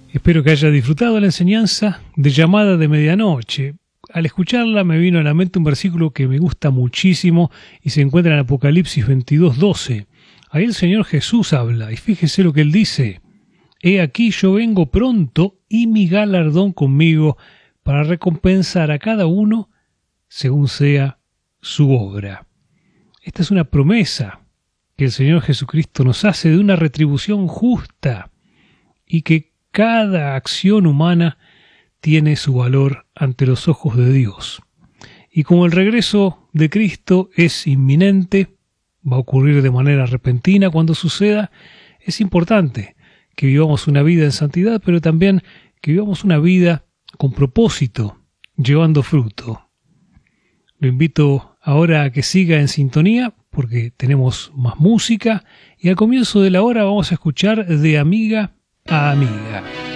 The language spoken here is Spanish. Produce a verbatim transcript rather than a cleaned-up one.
Espero que haya disfrutado la enseñanza de Llamada de Medianoche. Al escucharla me vino a la mente un versículo que me gusta muchísimo y se encuentra en Apocalipsis veintidós doce. Ahí el Señor Jesús habla y fíjese lo que Él dice. He aquí yo vengo pronto y mi galardón conmigo para recompensar a cada uno según sea su obra. Esta es una promesa que el Señor Jesucristo nos hace de una retribución justa y que cada acción humana tiene su valor ante los ojos de Dios. Y como el regreso de Cristo es inminente, va a ocurrir de manera repentina cuando suceda, es importante que vivamos una vida en santidad, pero también que vivamos una vida con propósito, llevando fruto. Lo invito ahora a que siga en sintonía, porque tenemos más música, y al comienzo de la hora vamos a escuchar De Amiga a Amiga.